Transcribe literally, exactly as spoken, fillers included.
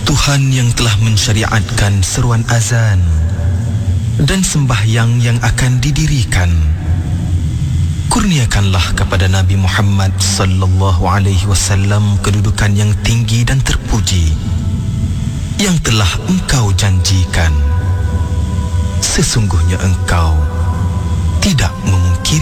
Tuhan yang telah mensyariatkan seruan azan dan sembahyang yang akan didirikan, kurniakanlah kepada Nabi Muhammad sallallahu alaihi wasallam kedudukan yang tinggi dan terpuji yang telah engkau janjikan. Sesungguhnya engkau tidak memuji